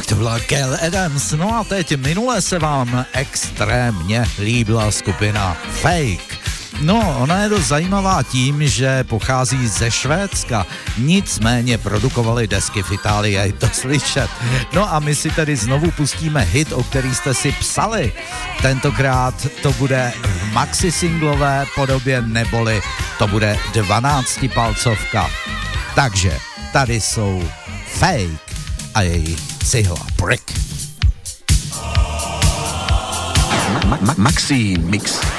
Tak to byla Gail Adams. No a teď minule se vám extrémně líbila skupina Fake. No, ona je dost zajímavá tím, že pochází ze Švédska, nicméně produkovali desky v Itálii, je to slyšet. No a my si tedy znovu pustíme hit, o který jste si psali. Tentokrát to bude v maxi singlové podobě, neboli to bude 12palcovka. Takže tady jsou Fake a její cihla Brick. Maxi Mix.